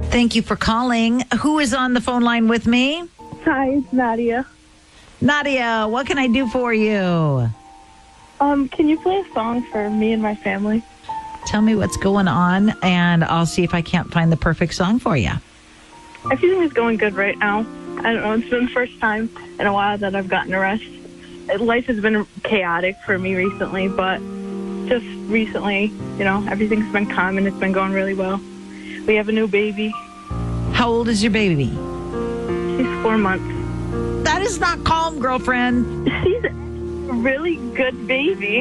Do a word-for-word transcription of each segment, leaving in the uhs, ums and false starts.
Thank you for calling. Who is on the phone line with me? Hi, it's Nadia. Nadia, what can I do for you? Um, can you play a song for me and my family? Tell me what's going on, and I'll see if I can't find the perfect song for you. Everything is going good right now. I don't know, it's been the first time in a while that I've gotten a rest. Life has been chaotic for me recently, but just recently, you know, everything's been calm and it's been going really well. We have a new baby. How old is your baby? She's four months. That is not calm, girlfriend. She's a really good baby.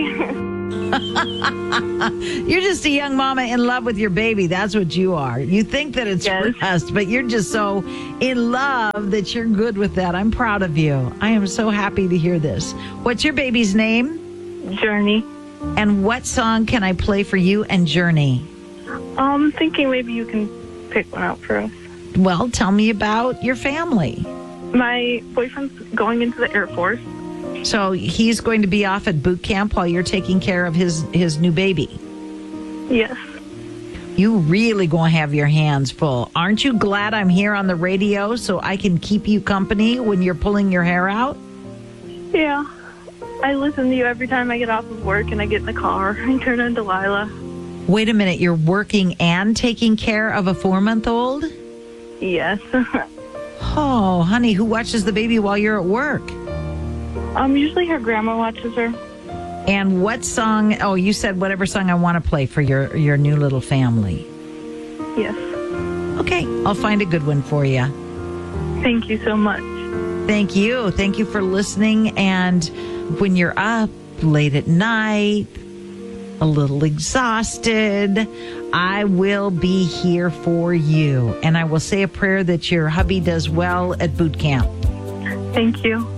You're just a young mama in love with your baby. That's what you are. You think that it's Yes. rest, but you're just so in love that you're good with that. I'm proud of you. I am so happy to hear this. What's your baby's name? Journey. And what song can I play for you and Journey? Um, thinking maybe you can pick one out for us. Well, tell me about your family. My boyfriend's going into the Air Force. So he's going to be off at boot camp while you're taking care of his, his new baby. Yes. You really going to have your hands full. Aren't you glad I'm here on the radio so I can keep you company when you're pulling your hair out? Yeah. I listen to you every time I get off of work and I get in the car and turn on Delilah. Wait a minute, you're working and taking care of a four-month-old? Yes. Oh, honey, who watches the baby while you're at work? um, usually her grandma watches her. And what song? Oh, you said whatever song I want to play for your, your new little family. Yes. Okay, I'll find a good one for you. Thank you so much. Thank you. Thank you for listening. And when you're up late at night, a little exhausted, I will be here for you. And I will say a prayer that your hubby does well at boot camp. Thank you.